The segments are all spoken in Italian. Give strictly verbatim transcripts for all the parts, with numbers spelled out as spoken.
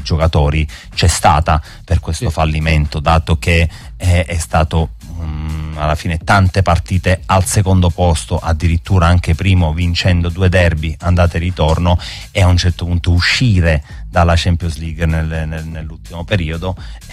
giocatori c'è stata per questo sì. fallimento, dato che è, è stato um, alla fine tante partite al secondo posto, addirittura anche primo, vincendo due derby andata e ritorno, e a un certo punto uscire dalla Champions League nel, nel, nell'ultimo periodo.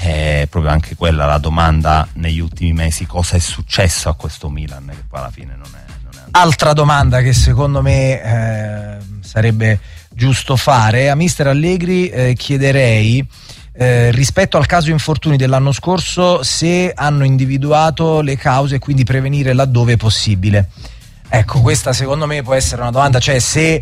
È proprio anche quella la domanda negli ultimi mesi: cosa è successo a questo Milan, che poi alla fine non è, non è altra domanda che secondo me eh, sarebbe giusto fare a mister Allegri. eh, chiederei Eh, rispetto al caso infortuni dell'anno scorso, se hanno individuato le cause e quindi prevenire laddove possibile. Ecco, questa secondo me può essere una domanda, cioè se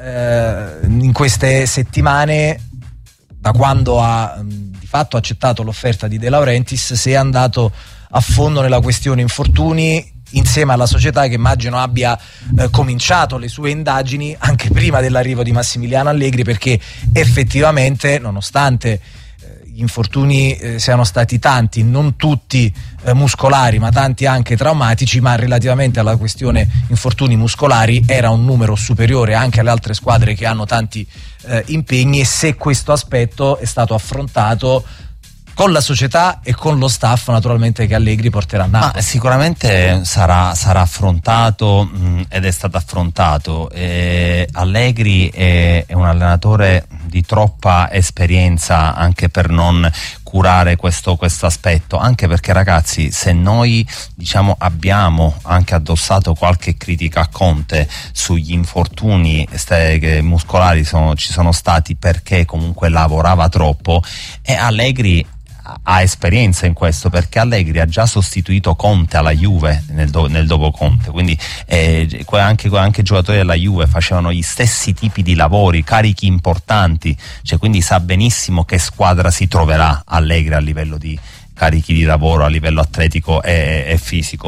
eh, in queste settimane, da quando ha di fatto accettato l'offerta di De Laurentiis, se è andato a fondo nella questione infortuni insieme alla società, che immagino abbia eh, cominciato le sue indagini anche prima dell'arrivo di Massimiliano Allegri, perché effettivamente, nonostante gli infortuni eh, siano stati tanti, non tutti eh, muscolari ma tanti anche traumatici, ma relativamente alla questione infortuni muscolari era un numero superiore anche alle altre squadre che hanno tanti eh, impegni, e se questo aspetto è stato affrontato con la società e con lo staff naturalmente che Allegri porterà a Napoli. Ma sicuramente sarà, sarà affrontato mh, ed è stato affrontato. eh, Allegri è, è un allenatore di troppa esperienza anche per non curare questo, questo aspetto, anche perché, ragazzi, se noi diciamo abbiamo anche addossato qualche critica a Conte sugli infortuni ste, che muscolari sono, ci sono stati perché comunque lavorava troppo, e Allegri ha esperienza in questo, perché Allegri ha già sostituito Conte alla Juve nel, do, nel dopo Conte, quindi eh, anche, anche i giocatori della Juve facevano gli stessi tipi di lavori, carichi importanti, cioè, quindi sa benissimo che squadra si troverà Allegri a livello di carichi di lavoro, a livello atletico e, e fisico,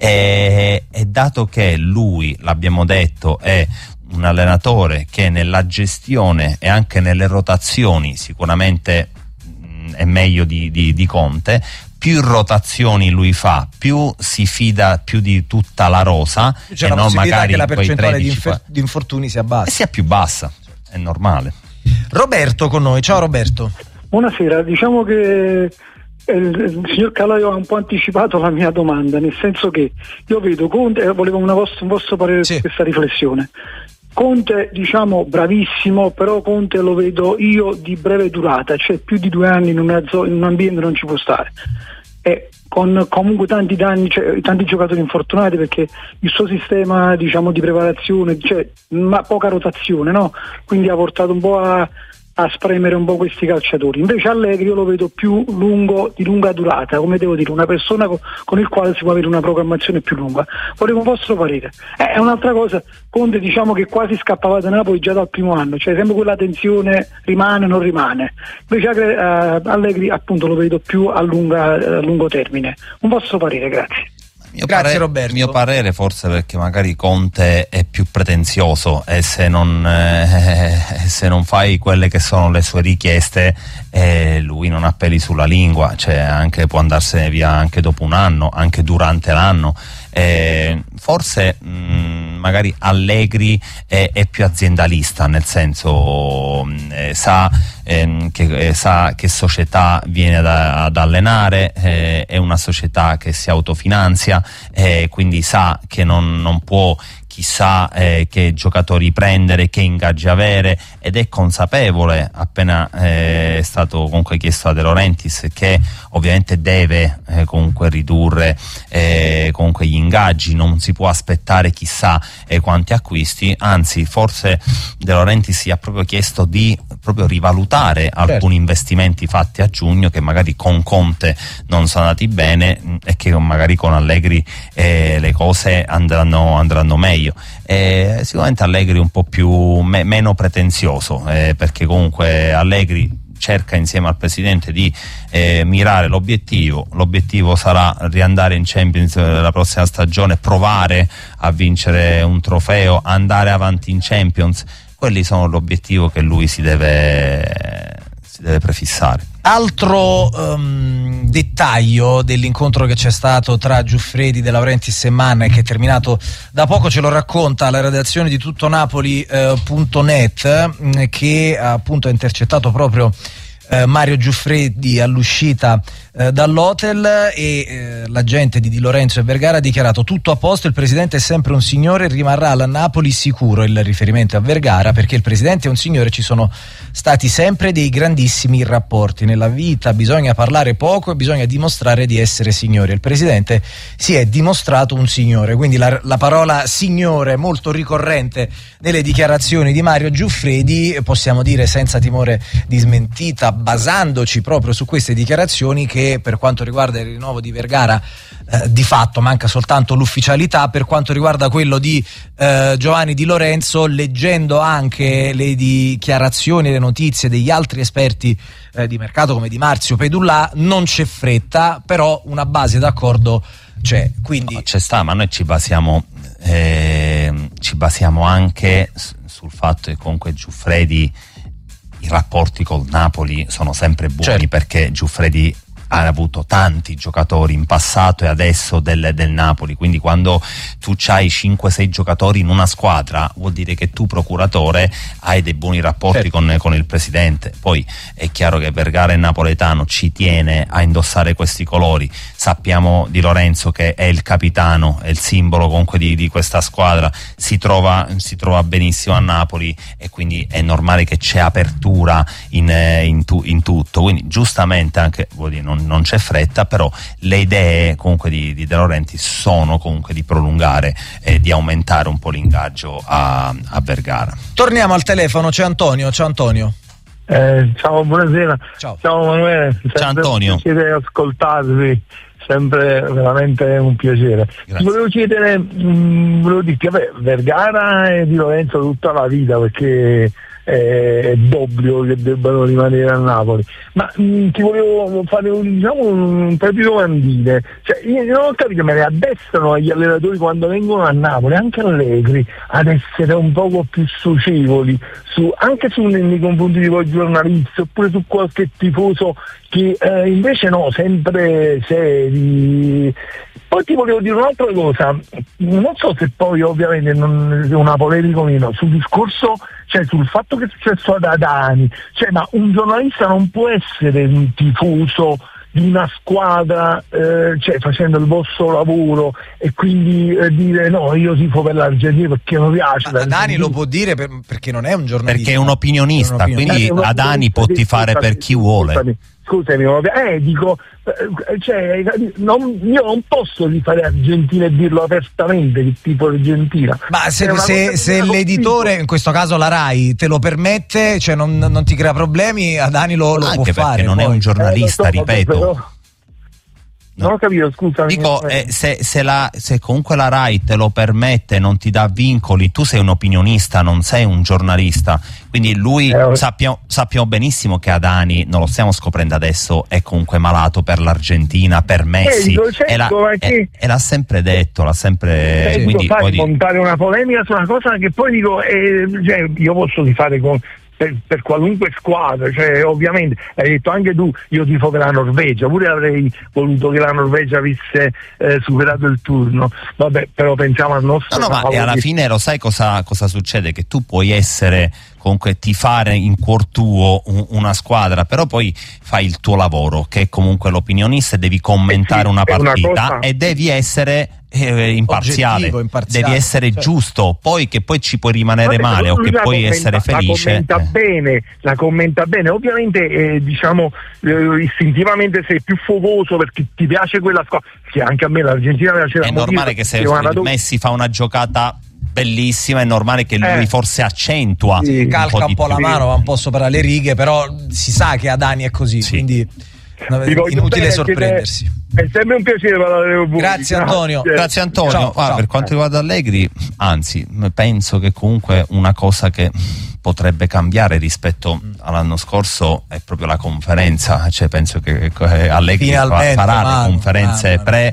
e, e dato che lui, l'abbiamo detto, è un allenatore che nella gestione e anche nelle rotazioni sicuramente è meglio di, di, di Conte, più rotazioni lui fa, più si fida più di tutta la rosa, c'è e la non magari che la percentuale di, infer- di infortuni sia bassa, e sia più bassa, è normale. Roberto con noi, ciao Roberto. Buonasera, diciamo che il signor Calaio ha un po' anticipato la mia domanda, nel senso che io vedo Conte, eh, volevo una vostra, un vostro parere sì. su questa riflessione. Conte, diciamo, bravissimo, però Conte lo vedo io di breve durata, cioè più di due anni in un, in un ambiente non ci può stare, e con comunque tanti danni, cioè tanti giocatori infortunati, perché il suo sistema, diciamo, di preparazione, cioè ma poca rotazione, no? Quindi ha portato un po' a a spremere un po' questi calciatori. Invece Allegri io lo vedo più lungo, di lunga durata, come devo dire, una persona con, con il quale si può avere una programmazione più lunga. Volevo un vostro parere. Eh, è un'altra cosa, Conte diciamo che quasi scappava da Napoli già dal primo anno, cioè sempre quella tensione rimane non rimane. Invece eh, Allegri appunto lo vedo più a, lunga, a lungo termine. Un vostro parere, grazie. Mio Grazie parere, Roberto. Mio parere forse perché magari Conte è più pretenzioso, e se non, eh, se non fai quelle che sono le sue richieste, eh, lui non ha peli sulla lingua, cioè anche può andarsene via anche dopo un anno, anche durante l'anno. Eh, forse mh, magari Allegri è, è più aziendalista, nel senso eh, sa, eh, che, eh, sa che società viene da, ad allenare, eh, è una società che si autofinanzia, eh, quindi sa che non, non può chissà eh, che giocatori prendere, che ingaggi avere, ed è consapevole, appena eh, è stato comunque chiesto a De Laurentiis, che ovviamente deve eh, comunque ridurre eh, comunque gli ingaggi, non si può aspettare chissà eh, quanti acquisti, anzi forse De Laurentiis gli ha proprio chiesto di proprio rivalutare certo. alcuni investimenti fatti a giugno che magari con Conte non sono andati bene e che magari con Allegri eh, le cose andranno, andranno meglio. Eh, sicuramente Allegri un po' più me, meno pretenzioso, eh, perché comunque Allegri cerca insieme al presidente di eh, mirare l'obiettivo. L'obiettivo sarà riandare in Champions la prossima stagione, provare a vincere un trofeo, andare avanti in Champions. Quelli sono l'obiettivo che lui si deve, si deve prefissare. Altro um, dettaglio dell'incontro che c'è stato tra Giuffredi, De Laurentiis e Mann, che è terminato da poco, ce lo racconta la redazione di tuttonapoli punto net, eh, che appunto ha intercettato proprio eh, Mario Giuffredi all'uscita eh, dall'hotel e eh, l'agente di Di Lorenzo e Vergara ha dichiarato: tutto a posto, il presidente è sempre un signore, rimarrà alla Napoli sicuro. Il riferimento a Vergara perché il presidente è un signore, ci sono stati sempre dei grandissimi rapporti. Nella vita bisogna parlare poco e bisogna dimostrare di essere signori. Il presidente si è dimostrato un signore, quindi la, la parola signore molto ricorrente nelle dichiarazioni di Mario Giuffredi, possiamo dire senza timore di smentita, basandoci proprio su queste dichiarazioni, che per quanto riguarda il rinnovo di Vergara eh, di fatto manca soltanto l'ufficialità. Per quanto riguarda quello di eh, Giovanni Di Lorenzo, leggendo anche le dichiarazioni e le notizie degli altri esperti eh, di mercato come Di Marzio, Pedullà, non c'è fretta, però una base d'accordo c'è. Quindi no, c'è sta, ma noi ci basiamo eh, ci basiamo anche sul fatto che comunque Giuffredi, i rapporti col Napoli sono sempre buoni, certo, perché Giuffredi ha avuto tanti giocatori in passato e adesso del, del Napoli, quindi quando tu c'hai cinque sei giocatori in una squadra vuol dire che tu procuratore hai dei buoni rapporti, certo, con, con il presidente. Poi è chiaro che Vergara è napoletano, ci tiene a indossare questi colori, sappiamo Di Lorenzo che è il capitano, è il simbolo comunque di, di questa squadra, si trova, si trova benissimo a Napoli e quindi è normale che c'è apertura in, in, tu, in tutto, quindi giustamente anche vuol dire, non non c'è fretta, però le idee comunque di, di De Laurentiis sono comunque di prolungare e di aumentare un po' l'ingaggio a, a Vergara. Torniamo al telefono, c'è Antonio. Ciao Antonio. Eh, ciao, buonasera. Ciao, ciao Manuele. Ciao Antonio. Un piacere ascoltarvi, sempre veramente un piacere. Ti volevo chiedere, mh, volevo dirti, vabbè, Vergara e Di Lorenzo tutta la vita, perché è d'obbligo che debbano rimanere a Napoli, ma mh, ti volevo fare un, diciamo, un paio di domandine. Cioè, io non ho capito, ma le addestrano agli allenatori quando vengono a Napoli, anche Allegri, ad essere un poco più socievoli su, anche su, nei confronti di voi giornalisti, oppure su qualche tifoso che eh, invece no, sempre seri. Poi ti volevo dire un'altra cosa, non so se poi ovviamente non è una polemica meno sul discorso, cioè sul fatto che è successo ad Adani, cioè ma un giornalista non può essere un tifoso di una squadra, eh, cioè facendo il vostro lavoro e quindi eh, dire no, io tifo per l'Argentina perché mi piace. Ma Adani lo può dire per, perché non è un giornalista, perché è un opinionista, è un opinionista. Quindi Adani può tifare per chi vuole. Scusami. Scusami, eh, dico, cioè, non, io non posso rifare Argentina e dirlo apertamente che tipo Argentina. Ma se, se, se l'editore, in questo caso la Rai, te lo permette, cioè non, non ti crea problemi, Adani lo, lo può fare. Anche perché non poi. è un giornalista, eh, so, ripeto. Però... No. Non ho capito, scusami. Dico, eh, se, se, la, se comunque la Rai te lo permette, non ti dà vincoli, tu sei un opinionista, non sei un giornalista. Quindi lui, eh, sappiamo, sappiamo benissimo che Adani, non lo stiamo scoprendo adesso, è comunque malato per l'Argentina, per Messi. Eh, certo, e, la, che... e, e l'ha sempre detto, l'ha sempre... Eh, quindi, dico, fai, dire... montare una polemica su una cosa che poi dico, eh, cioè, io posso rifare con... Per, per qualunque squadra, cioè ovviamente hai detto anche tu, io tifo per la Norvegia, pure avrei voluto che la Norvegia avesse eh, superato il turno, vabbè, però pensiamo al nostro. No, no, ma e alla fine lo sai cosa, cosa succede? Che tu puoi essere comunque tifare in cuor tuo un, una squadra, però poi fai il tuo lavoro, che è comunque l'opinionista, e devi commentare eh sì, una partita una cosa... e devi essere eh, imparziale, imparziale, devi essere cioè. giusto, poi che poi ci puoi rimanere Vabbè, male o che puoi commenta, essere felice. La commenta eh. bene, la commenta bene, ovviamente eh, diciamo eh, istintivamente sei più focoso perché ti piace quella squadra, che anche a me l'Argentina piace. È normale che se Messi fa una giocata bellissima, è normale che lui eh, forse accentua, sì, calca un po', un po la mano, va un po' sopra le righe, però si sa che Adani è così, sì. quindi inutile sorprendersi. È sempre un piacere parlare con voi. Grazie Antonio. Grazie, Grazie Antonio. Ciao, ah, ciao. Per quanto riguarda Allegri, anzi, penso che comunque una cosa che potrebbe cambiare rispetto all'anno scorso è proprio la conferenza, cioè penso che Allegri farà mano, le conferenze mano, pre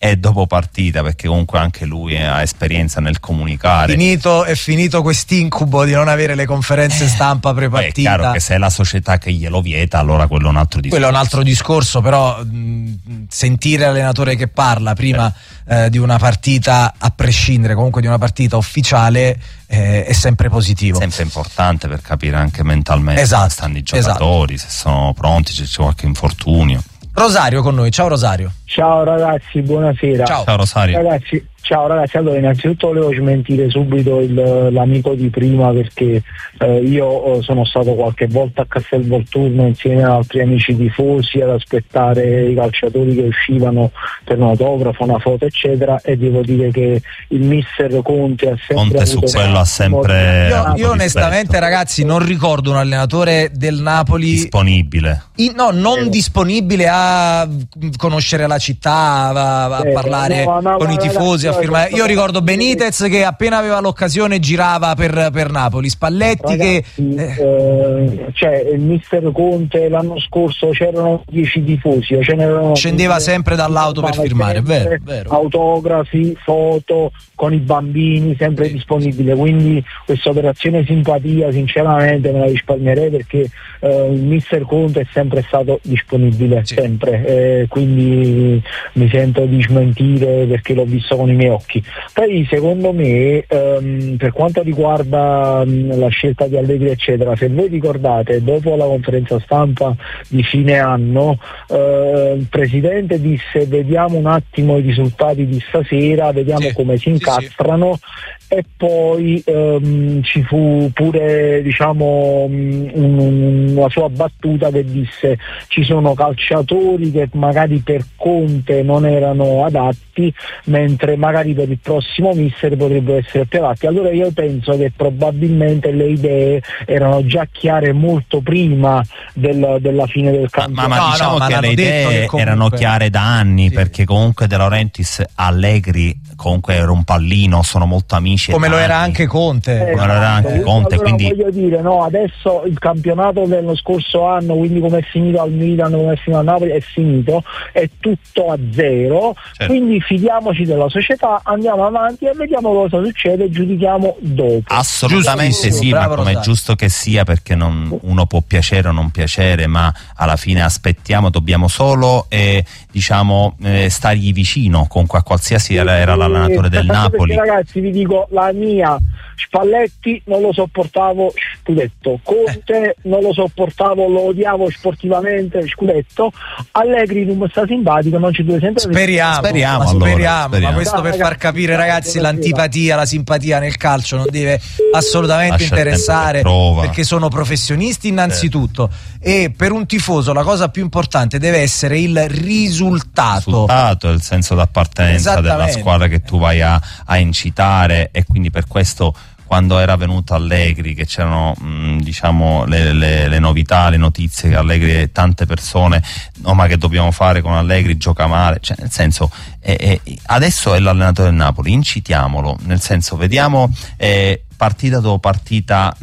e dopo partita, perché comunque anche lui ha esperienza nel comunicare. Finito, è finito quest'incubo di non avere le conferenze stampa prepartita. È chiaro che se è la società che glielo vieta, allora quello è un altro discorso. Quello è un altro discorso, però mh, sentire l'allenatore che parla prima eh, di una partita, a prescindere comunque di una partita ufficiale, eh, è sempre positivo. Sempre importante per capire anche mentalmente esatto, come stanno i giocatori, esatto. se sono pronti, se c'è qualche infortunio. Rosario con noi, ciao Rosario. Ciao ragazzi, buonasera. Ciao, ciao Rosario. Ragazzi, ciao ragazzi, allora innanzitutto volevo smentire subito il, l'amico di prima, perché eh, io sono stato qualche volta a Castelvolturno insieme ad altri amici tifosi ad aspettare i calciatori che uscivano per un autografo, una foto eccetera, e devo dire che il mister Conte ha sempre Conte su quello ha sempre io, io onestamente ragazzi non ricordo un allenatore del Napoli disponibile in, no, non sì. disponibile a conoscere la città, a, a eh, parlare no, no, con no, i tifosi, a firmare. Io ricordo Benitez che appena aveva l'occasione girava per, per Napoli, Spalletti ragazzi, che eh, cioè il mister Conte l'anno scorso c'erano dieci tifosi, ce n'erano scendeva sempre dall'auto per firmare, vero, vero. autografi, foto con i bambini, sempre disponibile, quindi questa operazione simpatia sinceramente me la risparmierei, perché eh, il mister Conte è sempre stato disponibile, sì. sempre, eh, quindi mi sento di smentire perché l'ho visto con i miei occhi. Poi secondo me ehm, per quanto riguarda mh, la scelta di Allegri eccetera, se voi ricordate dopo la conferenza stampa di fine anno eh, il presidente disse vediamo un attimo i risultati di stasera, vediamo sì, come si incastrano, sì, sì. E poi ehm, ci fu pure diciamo um, un, una sua battuta che disse ci sono calciatori che magari per Conte non erano adatti, mentre magari per il prossimo mister potrebbero essere più adatti. Allora io penso che probabilmente le idee erano già chiare molto prima del, della fine del campionato. Ma, ma, ma diciamo no, no, che ma le idee che comunque erano chiare da anni, sì. perché comunque De Laurentiis, Allegri comunque era un pallino, sono molto amici, come lo era anche Conte, eh, come lo era anche Conte, allora quindi voglio dire, no, adesso il campionato dello scorso anno, quindi come è finito al Milan, come è finito a Napoli, è finito, è tutto a zero, certo. Quindi fidiamoci della società, andiamo avanti e vediamo cosa succede, giudichiamo dopo. Assolutamente giusto, sì, bravo, ma come è giusto che sia, perché non, uno può piacere o non piacere, ma alla fine aspettiamo, dobbiamo solo eh, diciamo eh, stargli vicino comunque a qualsiasi era, era l'allenatore del Napoli. Perché, ragazzi, vi dico la mia, Spalletti non lo sopportavo, scudetto. Conte eh. non lo sopportavo, lo odiavo sportivamente, scudetto. Allegri non mi sta simpatico, non ci deve sempre. Speriamo, speriamo, ma, allora, speriamo, speriamo. Ma questo no, per ragazzi, far capire ragazzi l'antipatia, la simpatia nel calcio non deve assolutamente Lascia interessare, per perché sono professionisti innanzitutto, eh. e per un tifoso la cosa più importante deve essere il risultato, il risultato, il senso d'appartenenza della squadra che tu vai a, a incitare, e quindi per questo quando era venuto Allegri, che c'erano mh, diciamo le, le, le novità, le notizie che Allegri, tante persone, no ma che dobbiamo fare con Allegri, gioca male, cioè nel senso eh, eh, adesso è l'allenatore del Napoli, incitiamolo, nel senso vediamo eh, partita dopo partita,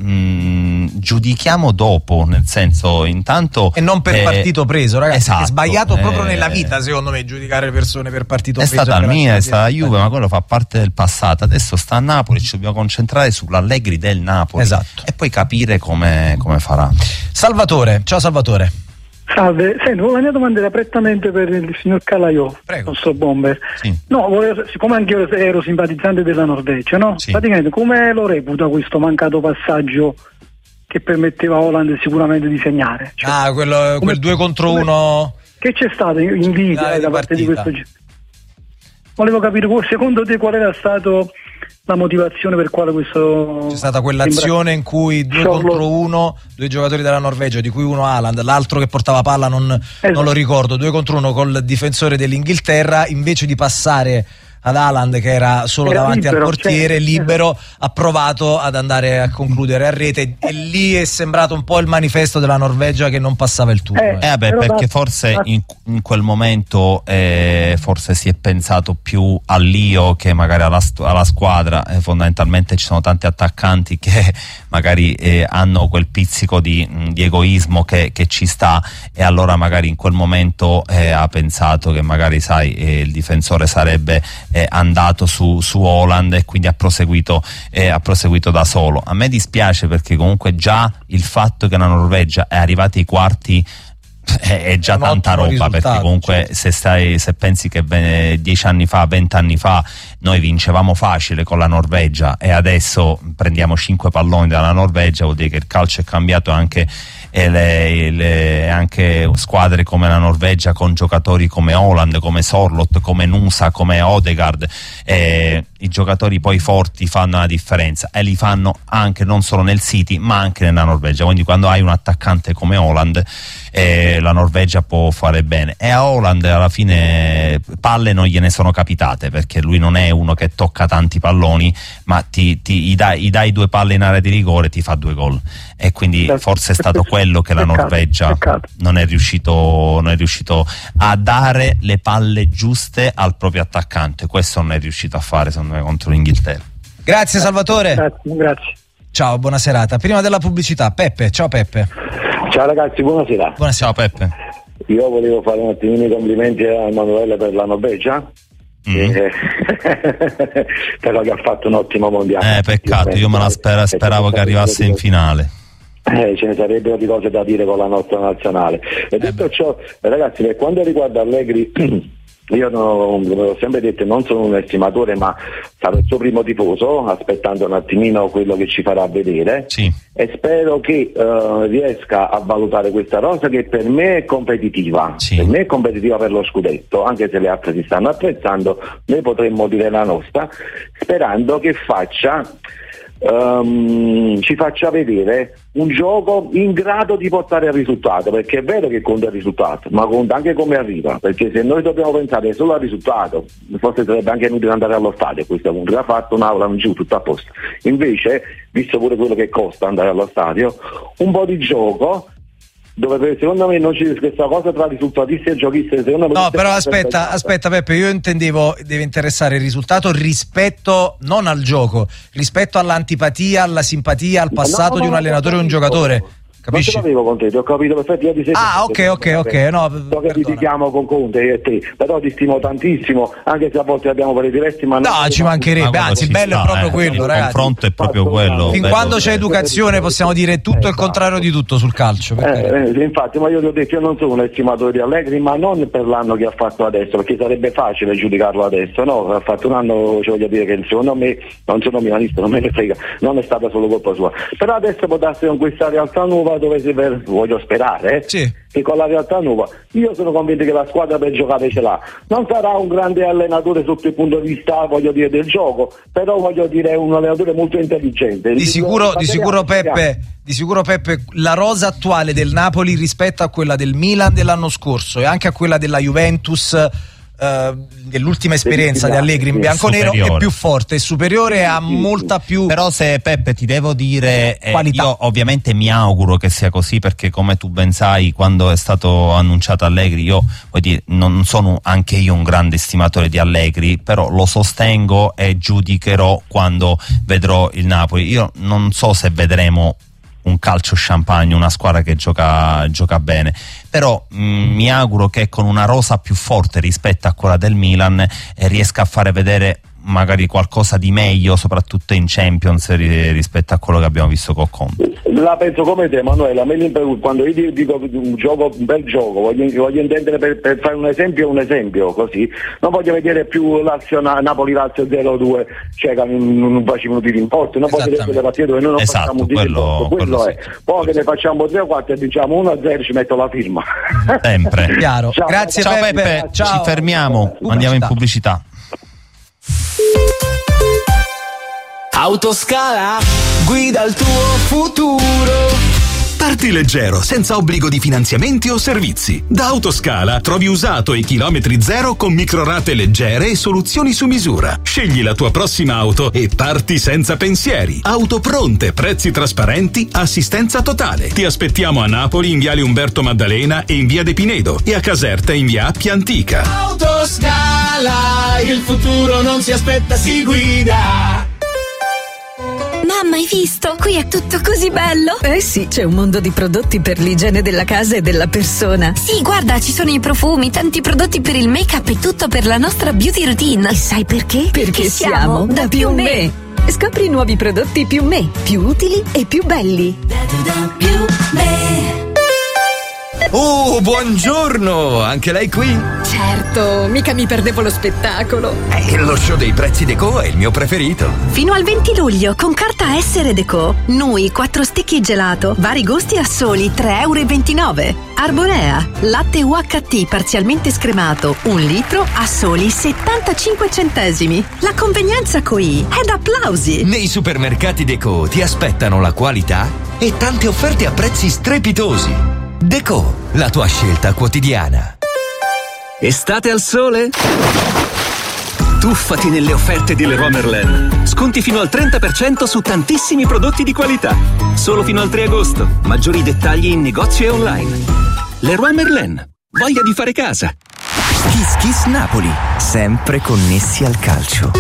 mh, giudichiamo dopo, nel senso intanto e non per eh, partito preso, ragazzi, esatto, è sbagliato eh, proprio nella vita secondo me giudicare le persone per partito è preso. Stata mia, è stata la Juve, ma quello fa parte del passato, adesso sta a Napoli, ci dobbiamo concentrare sull'Allegri del Napoli, esatto, e poi capire come, come farà. Salvatore, ciao Salvatore. Salve, senti, la mia domanda era prettamente per il signor Calaiò, il nostro bomber. Sì. No, volevo, siccome anche io ero simpatizzante della Norvegia, no? Sì. Praticamente come lo reputa questo mancato passaggio che permetteva a Haaland sicuramente di segnare? Cioè, ah, quello, come, quel due contro come, uno che c'è stato in video eh, da parte di questo giro? Volevo capire, secondo te qual era stato la motivazione per quale questo... C'è stata quell'azione in cui due Solo... contro uno, due giocatori della Norvegia, di cui uno Haaland, l'altro che portava palla non, esatto. non lo ricordo, due contro uno col difensore dell'Inghilterra, invece di passare ad Haaland che era solo era davanti libero, al portiere, certo. libero, ha provato ad andare a concludere a rete e lì è sembrato un po' il manifesto della Norvegia che non passava il turno. Eh, eh vabbè, perché forse in, in quel momento eh, forse si è pensato più all'io che magari alla, alla squadra, eh, fondamentalmente ci sono tanti attaccanti che magari eh, hanno quel pizzico di, di egoismo che, che ci sta, e allora magari in quel momento eh, ha pensato che magari sai eh, il difensore sarebbe eh, andato su, su Haaland e quindi ha proseguito, eh, ha proseguito da solo. A me dispiace perché comunque già il fatto che la Norvegia è arrivata ai quarti è, è già è tanta roba, perché comunque certo. se, stai, se pensi che dieci anni fa, venti anni fa noi vincevamo facile con la Norvegia e adesso prendiamo cinque palloni dalla Norvegia, vuol dire che il calcio è cambiato anche. E le, le, anche squadre come la Norvegia con giocatori come Haaland, come Sorloth, come Nusa, come Odegaard, eh, i giocatori poi forti fanno la differenza e li fanno anche non solo nel City ma anche nella Norvegia, quindi quando hai un attaccante come Haaland eh, la Norvegia può fare bene, e a Haaland alla fine palle non gliene sono capitate perché lui non è uno che tocca tanti palloni, ma ti, ti gli dai, gli dai due palle in area di rigore e ti fa due gol, e quindi forse è stato quello che la Norvegia non è riuscito non è riuscito a dare le palle giuste al proprio attaccante. Questo non è riuscito a fare secondo me contro l'Inghilterra. Grazie Salvatore. Grazie, grazie. Ciao, buona serata. Prima della pubblicità Peppe, ciao Peppe. Ciao ragazzi, buonasera. Buonasera. Ciao Peppe. Io volevo fare un attimino i complimenti a Emanuele per la Norvegia. Mm. Eh, però che ha fatto un ottimo mondiale. Eh, peccato, io me la spera, speravo che arrivasse in finale. Eh, ce ne sarebbero di cose da dire con la nostra nazionale. E detto eh ciò, ragazzi, per quanto riguarda Allegri, io non, come ho sempre detto, non sono un estimatore, ma sarò il suo primo tifoso, aspettando un attimino quello che ci farà vedere. Sì. E spero che uh, riesca a valutare questa rosa che per me è competitiva. Sì. Per me è competitiva per lo scudetto, anche se le altre si stanno attrezzando, noi potremmo dire la nostra, sperando che faccia Um, ci faccia vedere un gioco in grado di portare al risultato, perché è vero che conta il risultato, ma conta anche come arriva, perché se noi dobbiamo pensare solo al risultato forse sarebbe anche inutile andare allo stadio a questo punto, l'ha fatto un'aula in giù, tutto a posto. Invece, visto pure quello che costa andare allo stadio, un po' di gioco dove secondo me non c'è questa cosa tra risultatisti e giochisti. Secondo me no, però aspetta, aspetta Peppe, io intendevo deve interessare il risultato rispetto non al gioco, rispetto all'antipatia, alla simpatia, al passato no, no, di un allenatore o un giocatore. Capisci? Non ce l'avevo con te, ti ho capito perfettamente. Io ti ah, ok, ok, ok. No, so che ti chiamo con Conte e te, però ti stimo tantissimo, anche se a volte abbiamo per i diretti, ma no, ci mancherebbe, anzi, il bello sta, è proprio eh, quello, il ragazzi. Il confronto è proprio quello. Fin bello, quando c'è bello. educazione possiamo dire tutto eh, il contrario di tutto sul calcio. Eh, eh, infatti, ma io ti ho detto, io non sono un estimatore di Allegri, ma non per l'anno che ha fatto adesso, perché sarebbe facile giudicarlo adesso, no? Ha fatto un anno, cioè, voglio dire che secondo me, non sono milanista, non me ne frega, non è stata solo colpa sua. Però adesso può darsi con questa realtà nuova dove si per voglio sperare eh, sì. che con la realtà nuova io sono convinto che la squadra per giocare ce l'ha. Non sarà un grande allenatore sotto il punto di vista voglio dire del gioco, però voglio dire un allenatore molto intelligente. Di sicuro, di sicuro Peppe, di sicuro Peppe, la rosa attuale del Napoli rispetto a quella del Milan dell'anno scorso e anche a quella della Juventus Uh, dell'ultima esperienza di Allegri in bianconero è più forte, è superiore, ha molta più. Però se Peppe ti devo dire eh, io ovviamente mi auguro che sia così, perché come tu ben sai quando è stato annunciato Allegri io vuoi dire, non sono anche io un grande estimatore di Allegri, però lo sostengo e giudicherò quando vedrò il Napoli. Io non so se vedremo un calcio champagne, una squadra che gioca, gioca bene, però mh, mi auguro che con una rosa più forte rispetto a quella del Milan eh, riesca a fare vedere magari qualcosa di meglio, soprattutto in Champions rispetto a quello che abbiamo visto con Conte. La penso come te, Emanuele. Quando io dico un gioco, un bel gioco, voglio, voglio intendere per, per fare un esempio, un esempio così. Non voglio vedere più Lazio, Napoli-Lazio zero due, cioè che non facciamo tiri in porto, non voglio vedere le partite dove noi non esatto, facciamo tiri in porto, quello, quello è. Sì, poi che ne facciamo tre o quattro e diciamo uno a zero ci metto la firma. Sempre. Chiaro. Ciao, grazie ciao Peppe, Peppe. Ciao. Ci fermiamo, pubblicità. Andiamo in pubblicità. Autoscala, guida il tuo futuro. Parti leggero, senza obbligo di finanziamenti o servizi. Da Autoscala trovi usato e chilometri zero con microrate leggere e soluzioni su misura. Scegli la tua prossima auto e parti senza pensieri. Auto pronte, prezzi trasparenti, assistenza totale. Ti aspettiamo a Napoli in viale Umberto Maddalena e in via De Pinedo e a Caserta in via Appia Antica. Autoscala, il futuro non si aspetta, si guida. Mamma, hai visto? Qui è tutto così bello. Eh sì, c'è un mondo di prodotti per l'igiene della casa e della persona. Sì, guarda, ci sono i profumi, tanti prodotti per il make-up e tutto per la nostra beauty routine. E sai perché? Perché, Perché siamo da Più Me. Scopri i nuovi prodotti Più Me, più utili e più belli. Da, da, da, Più Me. Oh, buongiorno! Anche lei qui? Certo, mica mi perdevo lo spettacolo. Eh, lo show dei prezzi Deco è il mio preferito. Fino al venti luglio, con carta Essere Deco, Nui quattro stecchi gelato, vari gusti a soli tre e ventinove euro. Arborea, latte U H T parzialmente scremato, un litro a soli settantacinque centesimi. La convenienza qui è da applausi. Nei supermercati Deco ti aspettano la qualità e tante offerte a prezzi strepitosi. Deco, la tua scelta quotidiana. Estate al sole? Tuffati nelle offerte di Leroy Merlin. Sconti fino al trenta per cento su tantissimi prodotti di qualità. Solo fino al tre agosto. Maggiori dettagli in negozio e online. Leroy Merlin. Voglia di fare casa. Kiss Kiss Napoli. Sempre connessi al calcio.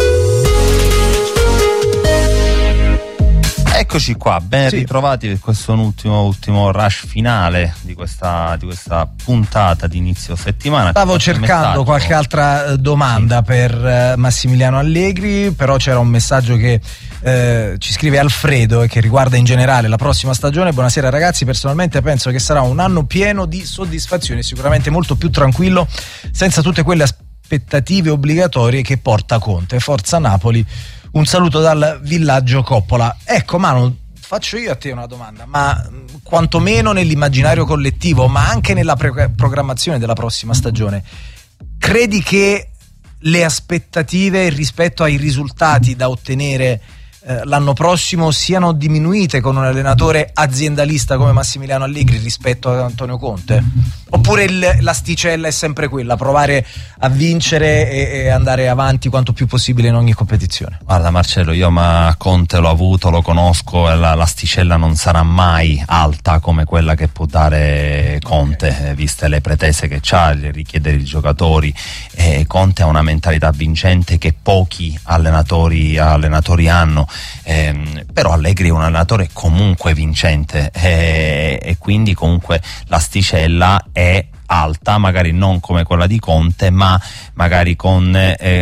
Eccoci qua, ben sì. ritrovati per questo ultimo, ultimo rush finale di questa, di questa puntata di inizio settimana. Stavo cercando qualche altra domanda sì. per uh, Massimiliano Allegri, però c'era un messaggio che uh, ci scrive Alfredo e che riguarda in generale la prossima stagione. Buonasera ragazzi, personalmente penso che sarà un anno pieno di soddisfazione, sicuramente molto più tranquillo, senza tutte quelle aspettative obbligatorie che porta Conte. Forza Napoli. Un saluto dal villaggio Coppola. Ecco Manu, faccio io a te una domanda, ma quantomeno nell'immaginario collettivo, ma anche nella pre- programmazione della prossima stagione, credi che le aspettative rispetto ai risultati da ottenere eh, l'anno prossimo siano diminuite con un allenatore aziendalista come Massimiliano Allegri rispetto ad Antonio Conte? Oppure il, l'asticella è sempre quella, provare a vincere e, e andare avanti quanto più possibile in ogni competizione? Guarda Marcello, io ma Conte l'ho avuto, lo conosco, e la, l'asticella non sarà mai alta come quella che può dare Conte, okay. eh, viste le pretese che c'ha, le richiede i giocatori. Eh, Conte ha una mentalità vincente che pochi allenatori, allenatori hanno, eh, però Allegri è un allenatore comunque vincente, eh, e quindi comunque l'asticella è alta, magari non come quella di Conte, ma magari con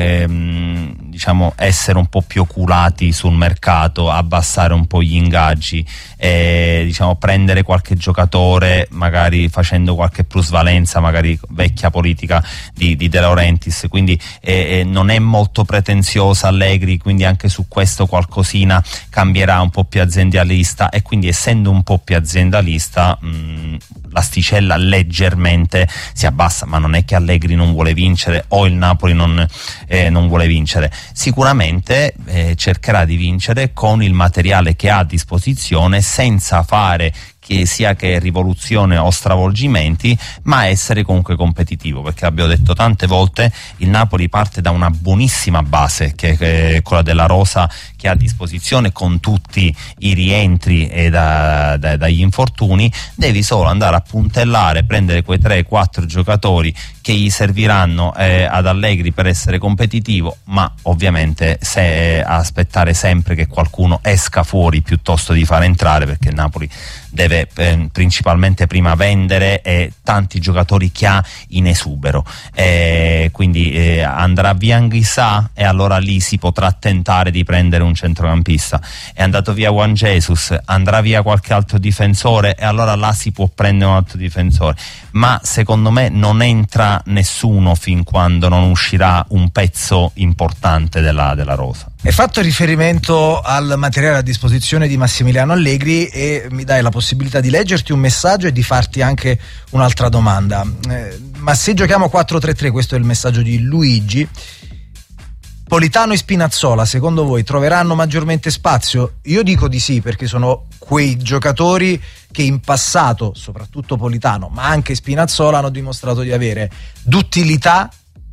ehm, diciamo essere un po' più oculati sul mercato, abbassare un po' gli ingaggi, eh, diciamo prendere qualche giocatore magari facendo qualche plusvalenza, magari vecchia politica di, di De Laurentiis, quindi eh, non è molto pretenziosa Allegri, quindi anche su questo qualcosina cambierà, un po' più aziendalista, e quindi essendo un po' più aziendalista mh, l'asticella leggermente si abbassa, ma non è che Allegri non vuole vincere o il Napoli non, eh, non vuole vincere. Sicuramente eh, cercherà di vincere con il materiale che ha a disposizione, senza fare che sia che rivoluzione o stravolgimenti, ma essere comunque competitivo, perché abbiamo detto tante volte il Napoli parte da una buonissima base che è quella della rosa che ha a disposizione, con tutti i rientri e da, da, dagli infortuni. Devi solo andare a puntellare, prendere quei tre quattro giocatori che gli serviranno eh, ad Allegri per essere competitivo, ma ovviamente se, eh, aspettare sempre che qualcuno esca fuori piuttosto di far entrare, perché il Napoli deve eh, principalmente prima vendere e tanti giocatori che ha in esubero, eh, quindi eh, andrà via Anghissà e allora lì si potrà tentare di prendere un centrocampista. È andato via Juan Jesus, andrà via qualche altro difensore e allora là si può prendere un altro difensore, ma secondo me non entra nessuno fin quando non uscirà un pezzo importante della, della rosa. Hai fatto riferimento al materiale a disposizione di Massimiliano Allegri e mi dai la possibilità di leggerti un messaggio e di farti anche un'altra domanda. Eh, ma se giochiamo quattro tre tre, questo è il messaggio di Luigi, Politano e Spinazzola, secondo voi troveranno maggiormente spazio? Io dico di sì, perché sono quei giocatori che in passato, soprattutto Politano, ma anche Spinazzola, hanno dimostrato di avere d'utilità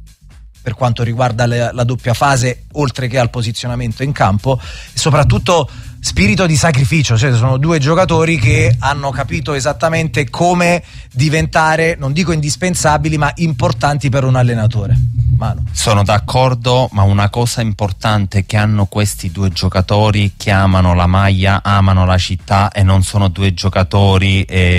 per quanto riguarda la, la doppia fase, oltre che al posizionamento in campo, e soprattutto spirito di sacrificio. Cioè, sono due giocatori che hanno capito esattamente come diventare, non dico indispensabili, ma importanti per un allenatore. Mano. Sono d'accordo, ma una cosa importante che hanno questi due giocatori, che amano la maglia, amano la città, e non sono due giocatori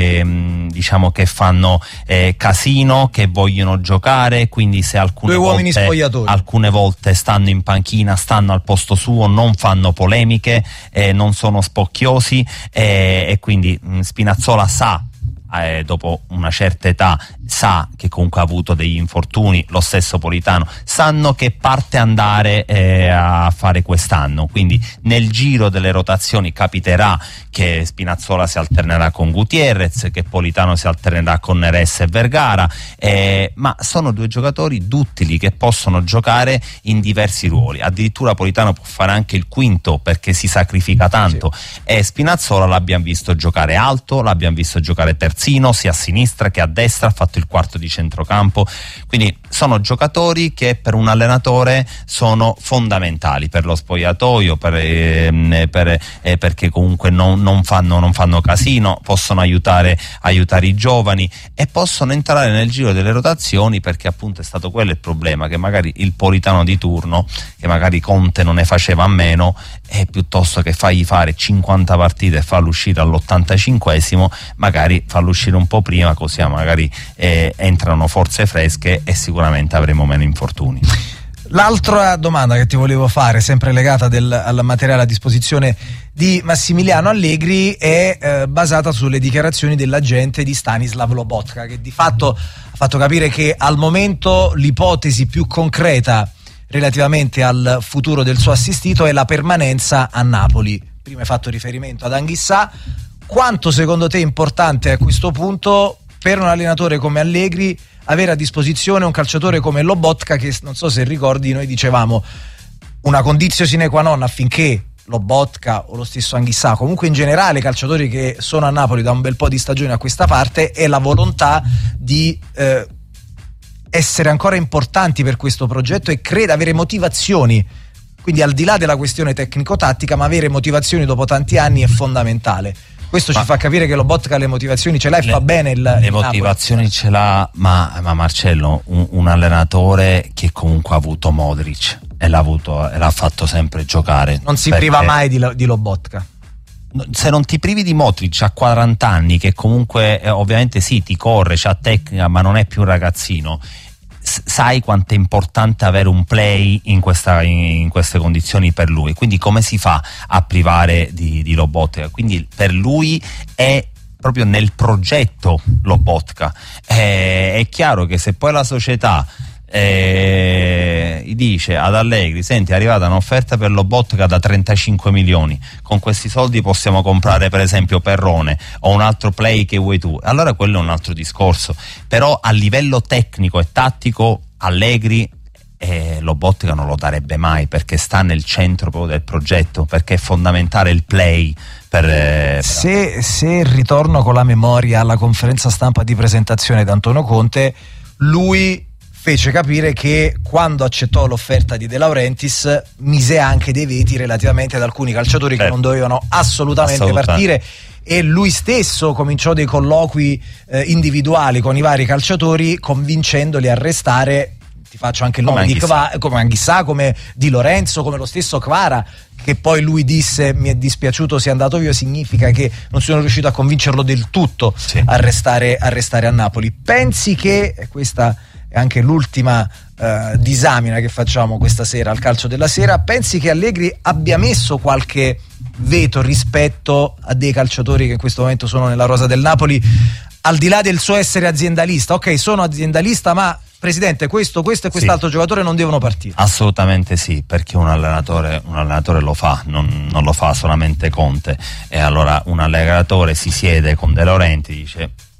eh, diciamo che fanno eh, casino, che vogliono giocare, quindi se alcune due uomini volte, spogliatori. alcune volte stanno in panchina, stanno al posto suo, non fanno polemiche, eh, non sono spocchiosi, eh, e quindi mh, Spinazzola sa, eh, dopo una certa età, sa che comunque ha avuto degli infortuni, lo stesso Politano, sanno che parte andare eh, a fare quest'anno, quindi nel giro delle rotazioni capiterà che Spinazzola si alternerà con Gutierrez, che Politano si alternerà con Neres e Vergara, eh, ma sono due giocatori duttili che possono giocare in diversi ruoli, addirittura Politano può fare anche il quinto perché si sacrifica tanto, sì. E Spinazzola l'abbiamo visto giocare alto, l'abbiamo visto giocare terzino, sia a sinistra che a destra, ha fatto il quarto di centrocampo, quindi sono giocatori che per un allenatore sono fondamentali per lo spogliatoio, per, eh, per, eh, perché comunque non, non, fanno, non fanno casino, possono aiutare, aiutare i giovani e possono entrare nel giro delle rotazioni, perché appunto è stato quello il problema, che magari il Politano di turno, che magari Conte non ne faceva a meno, e piuttosto che fargli fare cinquanta partite e farlo uscire all'ottantacinquesimo, magari farlo uscire un po' prima, così magari eh, entrano forze fresche e sicuramente avremo meno infortuni. L'altra domanda che ti volevo fare, sempre legata del, al materiale a disposizione di Massimiliano Allegri, è eh, basata sulle dichiarazioni dell'agente di Stanislav Lobotka, che di fatto ha fatto capire che al momento l'ipotesi più concreta relativamente al futuro del suo assistito è la permanenza a Napoli. Prima hai fatto riferimento ad Anghissà. Quanto secondo te è importante a questo punto per un allenatore come Allegri avere a disposizione un calciatore come Lobotka, che non so se ricordi noi dicevamo una condizio sine qua non affinché Lobotka o lo stesso Anghissà, comunque in generale calciatori che sono a Napoli da un bel po' di stagioni a questa parte, è la volontà di eh, essere ancora importanti per questo progetto e crede avere motivazioni, quindi al di là della questione tecnico-tattica, ma avere motivazioni dopo tanti anni è fondamentale. Questo ma ci fa capire che Lobotka le motivazioni ce l'ha e le, fa bene il, le il motivazioni Napoli. Ce l'ha, ma, ma Marcello, un, un allenatore che comunque ha avuto Modric e l'ha avuto e l'ha fatto sempre giocare, non si priva mai di, di Lobotka. Se non ti privi di Modric a quaranta anni, che comunque eh, ovviamente sì, ti corre, c'ha tecnica, ma non è più un ragazzino, sai quanto è importante avere un play in, questa, in queste condizioni per lui, quindi come si fa a privare di, di Lobotka? Quindi per lui è proprio nel progetto Lobotka. Eh, è chiaro che se poi la società eh, dice ad Allegri: senti, è arrivata un'offerta per Lobotka da trentacinque milioni, con questi soldi possiamo comprare per esempio Perrone o un altro play che vuoi tu, allora quello è un altro discorso. Però a livello tecnico e tattico Allegri eh, Lobotka non lo darebbe mai, perché sta nel centro proprio del progetto, perché è fondamentale il play per, eh, per... Se, se ritorno con la memoria alla conferenza stampa di presentazione di Antonio Conte, lui fece capire che quando accettò l'offerta di De Laurentiis mise anche dei veti relativamente ad alcuni calciatori, certo, che non dovevano assolutamente, assolutamente partire, e lui stesso cominciò dei colloqui eh, individuali con i vari calciatori, convincendoli a restare. Ti faccio anche il nome come di Kva, come Anghissà, come Di Lorenzo, come lo stesso Kvara, che poi lui disse: mi è dispiaciuto sia andato via, significa che non sono riuscito a convincerlo del tutto, sì, a restare, a restare a Napoli. Pensi che questa è anche l'ultima eh, disamina che facciamo questa sera al Calcio della Sera, pensi che Allegri abbia messo qualche veto rispetto a dei calciatori che in questo momento sono nella rosa del Napoli, al di là del suo essere aziendalista? Ok, sono aziendalista, ma presidente, questo, questo e quest'altro, sì, giocatore non devono partire. Assolutamente sì, perché un allenatore, un allenatore lo fa, non, non lo fa solamente Conte. E allora un allenatore si siede con De Laurentiis, dice: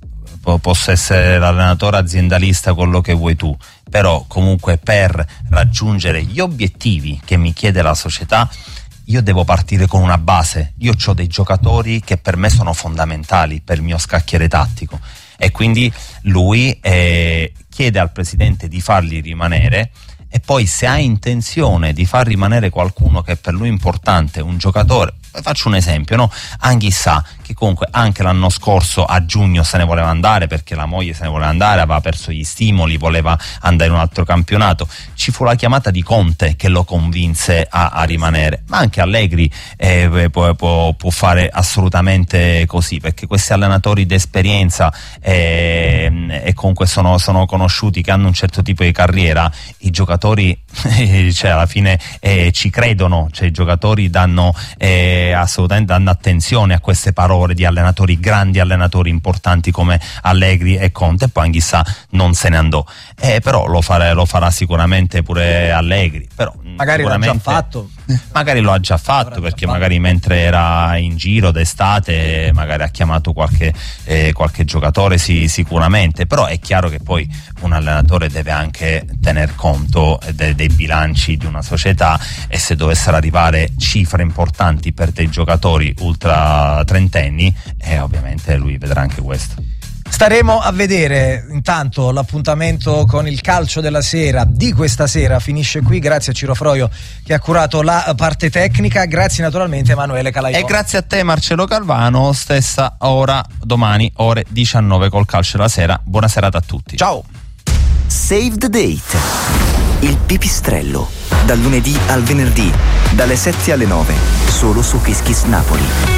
posso essere l'allenatore aziendalista, quello che vuoi tu, però comunque per raggiungere gli obiettivi che mi chiede la società io devo partire con una base. Io ho dei giocatori che per me sono fondamentali per il mio scacchiere tattico, e quindi lui eh, chiede al presidente di farli rimanere, e poi se ha intenzione di far rimanere qualcuno che per lui è importante, un giocatore, faccio un esempio, no? Anghissà, che comunque anche l'anno scorso a giugno se ne voleva andare perché la moglie se ne voleva andare, aveva perso gli stimoli, voleva andare in un altro campionato, ci fu la chiamata di Conte che lo convinse a, a rimanere, ma anche Allegri eh, può, può, può fare assolutamente così, perché questi allenatori d'esperienza eh, e comunque sono, sono conosciuti, che hanno un certo tipo di carriera, i giocatori cioè alla fine eh, ci credono, cioè i giocatori danno eh, assolutamente danno attenzione a queste parole di allenatori, grandi allenatori importanti come Allegri e Conte, e poi chissà non se ne andò, eh, però lo, fare, lo farà sicuramente pure Allegri, però magari l'ha già fatto, magari lo ha già fatto perché magari mentre era in giro d'estate magari ha chiamato qualche, eh, qualche giocatore, sì, sicuramente, però è chiaro che poi un allenatore deve anche tener conto de, dei bilanci di una società, e se dovessero arrivare cifre importanti per dei giocatori ultra trentenni, eh, ovviamente lui vedrà anche questo. Staremo a vedere. Intanto l'appuntamento con il calcio della sera di questa sera finisce qui. Grazie a Ciro Froio che ha curato la parte tecnica, grazie naturalmente a Emanuele Calaiò. E grazie a te Marcello Calvano. Stessa ora domani ore diciannove col calcio della sera. Buona serata a tutti. Ciao. Save the Date, il pipistrello, dal lunedì al venerdì dalle sette alle nove, solo su Kiss Kiss Napoli.